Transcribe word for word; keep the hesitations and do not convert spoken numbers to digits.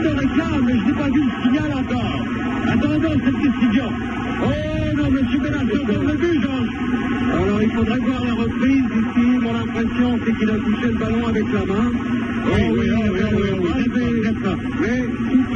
l'arbitre réclame, mais je n'ai pas vu le signal encore. Attendons cette décision. Oh non, monsieur Bellin, c'est encore le but, Jean. Alors, il faudrait voir la reprise ici. Mon impression, c'est qu'il a touché le ballon avec la main. Oui, oui, oui, oui, oui, oui, oui, d'accord, d'accord. Mais